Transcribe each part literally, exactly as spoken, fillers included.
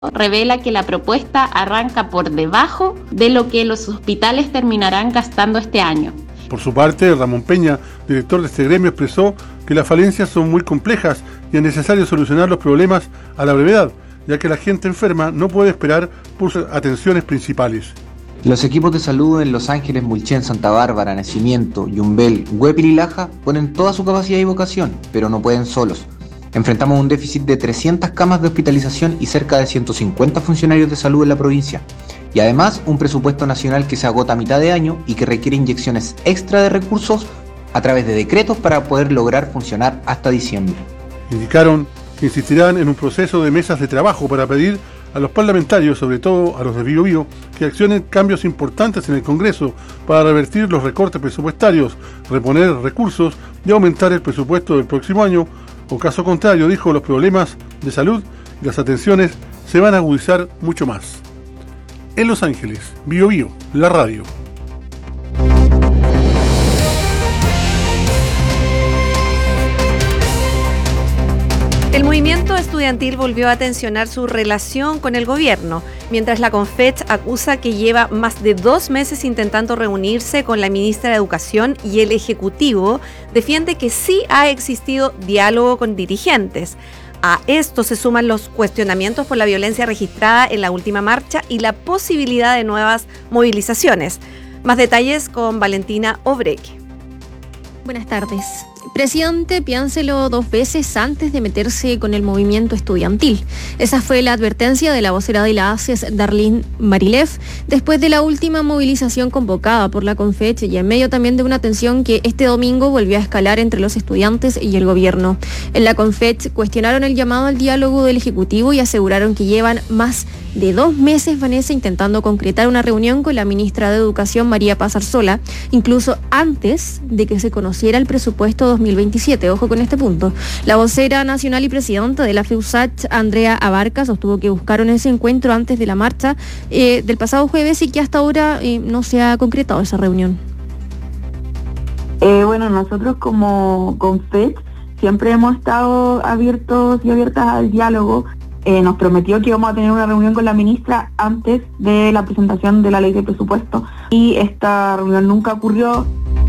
revela que la propuesta arranca por debajo de lo que los hospitales terminarán gastando este año. Por su parte, Ramón Peña, director de este gremio, expresó que las falencias son muy complejas y es necesario solucionar los problemas a la brevedad, ya que la gente enferma no puede esperar por sus atenciones principales. Los equipos de salud en Los Ángeles, Mulchen, Santa Bárbara, Nacimiento, Yumbel, Huépil y Laja ponen toda su capacidad y vocación, pero no pueden solos. Enfrentamos un déficit de trescientas camas de hospitalización y cerca de ciento cincuenta funcionarios de salud en la provincia. Y además un presupuesto nacional que se agota a mitad de año y que requiere inyecciones extra de recursos a través de decretos para poder lograr funcionar hasta diciembre. Indicaron que insistirán en un proceso de mesas de trabajo para pedir a los parlamentarios, sobre todo a los de Bío Bío, que accionen cambios importantes en el Congreso para revertir los recortes presupuestarios, reponer recursos y aumentar el presupuesto del próximo año. O caso contrario, dijo, los problemas de salud y las atenciones se van a agudizar mucho más. En Los Ángeles, Bío Bío, la radio. El movimiento estudiantil volvió a tensionar su relación con el gobierno, mientras la CONFECH acusa que lleva más de dos meses intentando reunirse con la ministra de Educación y el Ejecutivo defiende que sí ha existido diálogo con dirigentes. A esto se suman los cuestionamientos por la violencia registrada en la última marcha y la posibilidad de nuevas movilizaciones. Más detalles con Valentina Obreque. Buenas tardes. Presidente, piénselo dos veces antes de meterse con el movimiento estudiantil. Esa fue la advertencia de la vocera de la A C E S, Darlene Marilev, después de la última movilización convocada por la CONFECH y en medio también de una tensión que este domingo volvió a escalar entre los estudiantes y el gobierno. En la CONFECH cuestionaron el llamado al diálogo del Ejecutivo y aseguraron que llevan más de dos meses, Vanessa, intentando concretar una reunión con la ministra de Educación, María Paz Arzola, incluso antes de que se conociera el presupuesto dos mil veintisiete. Ojo con este punto. La vocera nacional y presidenta de la FEUSACH, Andrea Abarca, sostuvo que buscaron ese encuentro antes de la marcha eh, del pasado jueves y que hasta ahora eh, no se ha concretado esa reunión. Eh, bueno, nosotros como CONFECH siempre hemos estado abiertos y abiertas al diálogo. Eh, nos prometió que íbamos a tener una reunión con la ministra antes de la presentación de la ley de presupuesto y esta reunión nunca ocurrió.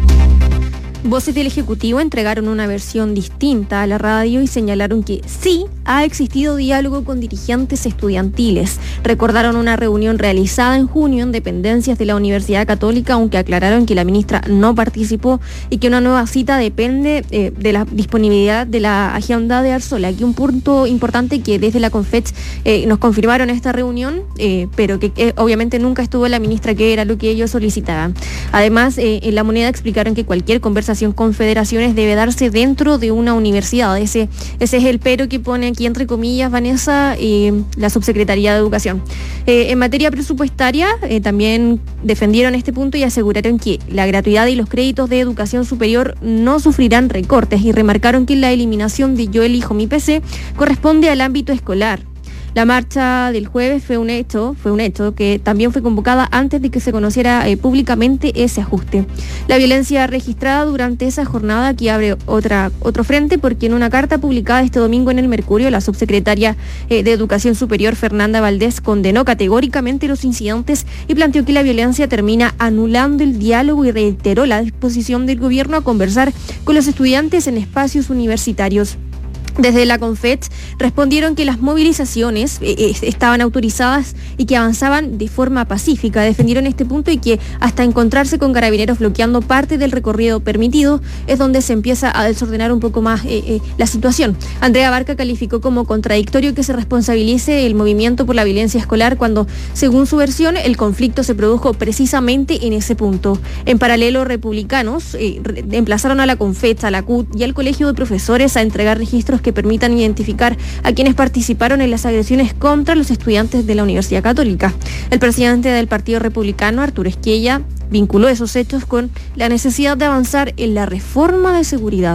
Voces del Ejecutivo entregaron una versión distinta a la radio y señalaron que sí ha existido diálogo con dirigentes estudiantiles. Recordaron una reunión realizada en junio en dependencias de la Universidad Católica, aunque aclararon que la ministra no participó y que una nueva cita depende eh, de la disponibilidad de la agenda de Arzola. Aquí un punto importante que desde la CONFECH eh, nos confirmaron esta reunión, eh, pero que eh, obviamente nunca estuvo la ministra, que era lo que ellos solicitaban. Además, eh, en La Moneda explicaron que cualquier conversación con federaciones debe darse dentro de una universidad. Ese, ese es el pero que pone aquí entre comillas, Vanessa, eh, la Subsecretaría de Educación. Eh, en materia presupuestaria, eh, también defendieron este punto y aseguraron que la gratuidad y los créditos de educación superior no sufrirán recortes y remarcaron que la eliminación de Yo Elijo Mi P C corresponde al ámbito escolar. La marcha del jueves fue un hecho, fue un hecho que también fue convocada antes de que se conociera eh, públicamente ese ajuste. La violencia registrada durante esa jornada aquí abre otra, otro frente, porque en una carta publicada este domingo en El Mercurio, la subsecretaria eh, de Educación Superior, Fernanda Valdés, condenó categóricamente los incidentes y planteó que la violencia termina anulando el diálogo y reiteró la disposición del gobierno a conversar con los estudiantes en espacios universitarios. Desde la CONFECH respondieron que las movilizaciones eh, estaban autorizadas y que avanzaban de forma pacífica. Defendieron este punto y que hasta encontrarse con carabineros bloqueando parte del recorrido permitido es donde se empieza a desordenar un poco más eh, eh, la situación. Andrea Barca calificó como contradictorio que se responsabilice el movimiento por la violencia escolar cuando, según su versión, el conflicto se produjo precisamente en ese punto. En paralelo, republicanos eh, re- emplazaron a la CONFECH, a la C U T y al Colegio de Profesores a entregar registros que permitan identificar a quienes participaron en las agresiones contra los estudiantes de la Universidad Católica. El presidente del Partido Republicano, Arturo Esquella, vinculó esos hechos con la necesidad de avanzar en la reforma de seguridad.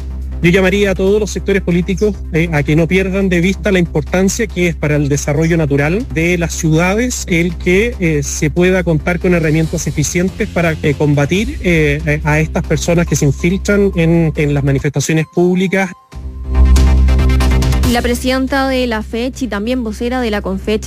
Yo llamaría a todos los sectores políticos eh, a que no pierdan de vista la importancia que es para el desarrollo natural de las ciudades el que eh, se pueda contar con herramientas eficientes para eh, combatir eh, a estas personas que se infiltran en, en las manifestaciones públicas. La presidenta de la FECH y también vocera de la CONFECH,